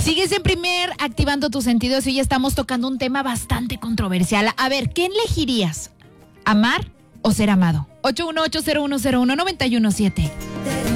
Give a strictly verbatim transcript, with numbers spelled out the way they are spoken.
Sigues en Primer activando tus sentidos y hoy estamos tocando un tema bastante controversial. A ver, ¿qué elegirías? ¿Amar o ser amado? ocho uno ocho, cero uno cero uno, nueve uno siete.